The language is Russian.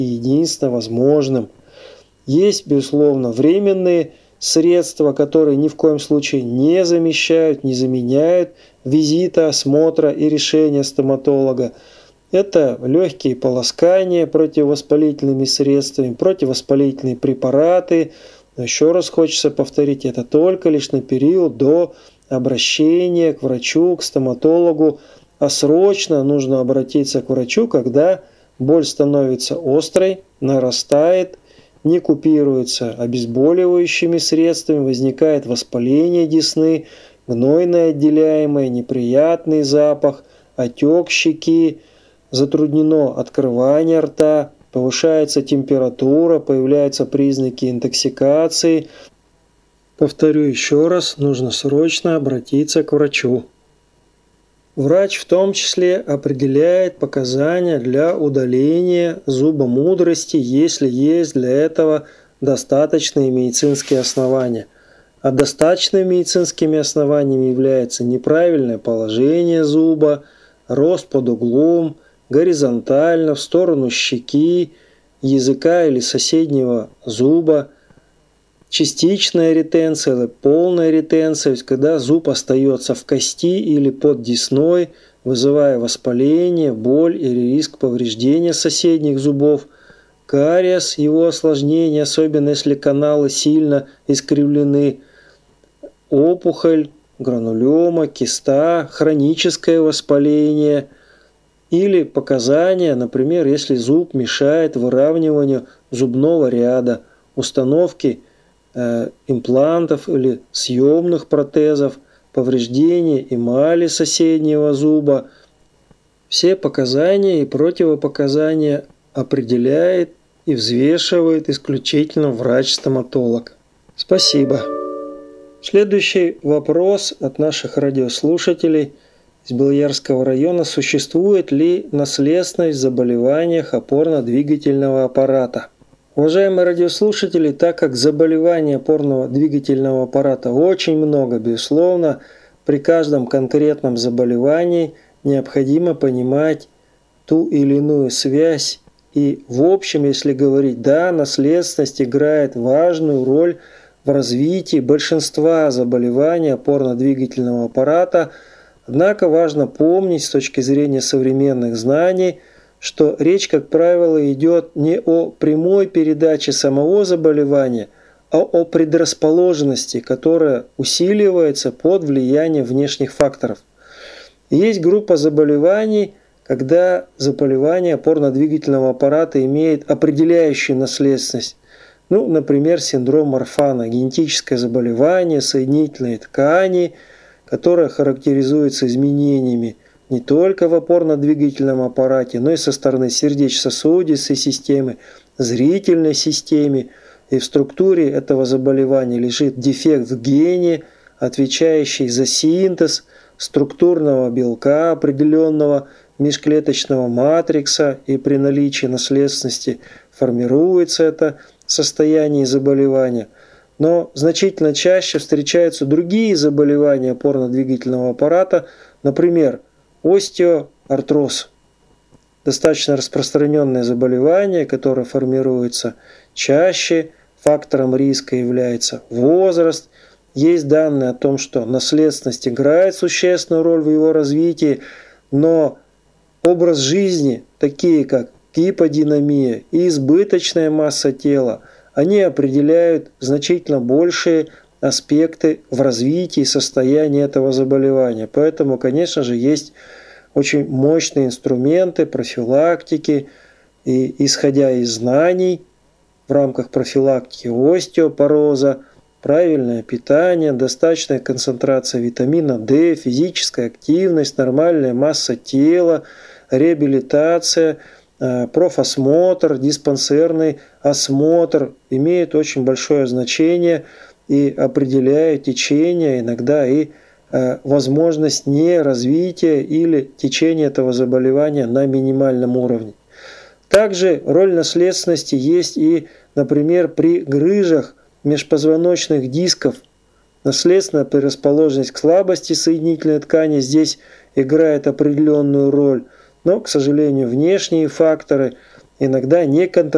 единственно возможным. Есть, безусловно, временные средства, которые ни в коем случае не замещают, не заменяют визита, осмотра и решения стоматолога. Это легкие полоскания противовоспалительными средствами, противовоспалительные препараты. Но еще раз хочется повторить, это только лишь на период до обращения к врачу, к стоматологу. А срочно нужно обратиться к врачу, когда боль становится острой, нарастает, не купируется обезболивающими средствами, возникает воспаление десны, гнойное отделяемое, неприятный запах, отек щеки, затруднено открывание рта, повышается температура, появляются признаки интоксикации. Повторю еще раз, нужно срочно обратиться к врачу. Врач в том числе определяет показания для удаления зуба мудрости, если есть для этого достаточные медицинские основания. А достаточными медицинскими основаниями является неправильное положение зуба, рост под углом, горизонтально, в сторону щеки, языка или соседнего зуба, частичная ретенция или полная ретенция, то есть когда зуб остается в кости или под десной, вызывая воспаление, боль или риск повреждения соседних зубов, кариес, его осложнение, особенно если каналы сильно искривлены, опухоль, гранулема, киста, хроническое воспаление или показания, например, если зуб мешает выравниванию зубного ряда, установки имплантов или съемных протезов, повреждение эмали соседнего зуба. Все показания и противопоказания определяет и взвешивает исключительно врач-стоматолог. Спасибо. Следующий вопрос от наших радиослушателей из Белоярского района. Существует ли наследственность в заболеваниях опорно-двигательного аппарата? Уважаемые радиослушатели, так как заболеваний опорно-двигательного аппарата очень много, безусловно, при каждом конкретном заболевании необходимо понимать ту или иную связь. И в общем, если говорить, да, наследственность играет важную роль в развитии большинства заболеваний опорно-двигательного аппарата, однако важно помнить с точки зрения современных знаний, что речь, как правило, идет не о прямой передаче самого заболевания, а о предрасположенности, которая усиливается под влиянием внешних факторов. И есть группа заболеваний, когда заболевание опорно-двигательного аппарата имеет определяющую наследственность. Например, синдром Марфана, генетическое заболевание соединительной ткани, которое характеризуется изменениями не только в опорно-двигательном аппарате, но и со стороны сердечно-сосудистой системы, зрительной системы. И в структуре этого заболевания лежит дефект в гене, отвечающий за синтез структурного белка определенного межклеточного матрикса, и при наличии наследственности формируется это состояние заболевания. Но значительно чаще встречаются другие заболевания опорно-двигательного аппарата, например, остеоартроз. Достаточно распространенное заболевание, которое формируется чаще, фактором риска является возраст. Есть данные о том, что наследственность играет существенную роль в его развитии, но образ жизни, такие как гиподинамия и избыточная масса тела, они определяют значительно большие аспекты в развитии состояния этого заболевания. Поэтому, конечно же, есть очень мощные инструменты профилактики, и исходя из знаний в рамках профилактики остеопороза, правильное питание, достаточная концентрация витамина D, физическая активность, нормальная масса тела, реабилитация, профосмотр, диспансерный осмотр имеют очень большое значение и определяют течение, иногда и возможность неразвития или течения этого заболевания на минимальном уровне. Также роль наследственности есть и, например, при грыжах межпозвоночных дисков. Наследственная предрасположенность к слабости соединительной ткани здесь играет определенную роль, но, к сожалению, внешние факторы иногда не контролируют